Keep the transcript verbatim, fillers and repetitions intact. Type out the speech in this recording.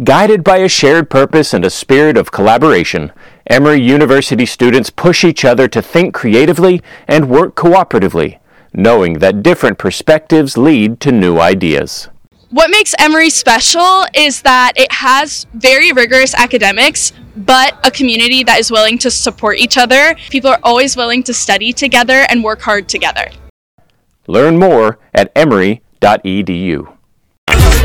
Guided by a shared purpose and a spirit of collaboration, Emory University students push each other to think creatively and work cooperatively, knowing that different perspectives lead to new ideas. What makes Emory special is that it has very rigorous academics, but a community that is willing to support each other. People are always willing to study together and work hard together. Learn more at emory dot e d u.